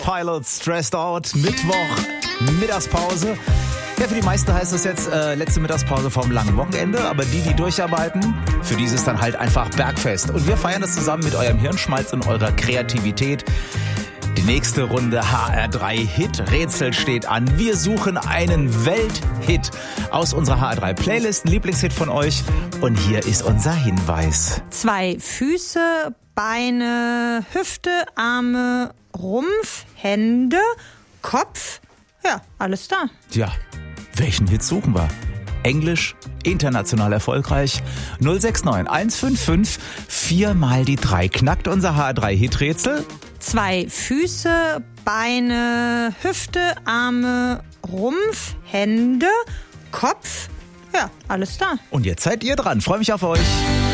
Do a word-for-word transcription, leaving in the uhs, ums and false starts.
Pilots, Stressed Out, Mittwoch, Mittagspause. Ja, für die meisten heißt das jetzt äh, letzte Mittagspause vom langen Wochenende, aber die, die durcharbeiten, für die ist es dann halt einfach Bergfest. Und wir feiern das zusammen mit eurem Hirnschmalz und eurer Kreativität. Die nächste Runde H R drei Hit Rätsel steht an. Wir suchen einen Welthit aus unserer H R drei Playlist, ein Lieblingshit von euch. Und hier ist unser Hinweis. Zwei Füße, Beine, Hüfte, Arme, Rumpf, Hände, Kopf. Ja, alles da. Tja, welchen Hit suchen wir? Englisch, international erfolgreich. null sechs neun eins fünf fünf vier mal die drei. Knackt unser H R drei Hit Rätsel? Zwei Füße, Beine, Hüfte, Arme, Rumpf, Hände, Kopf. Ja, alles da. Und jetzt seid ihr dran. Freue mich auf euch.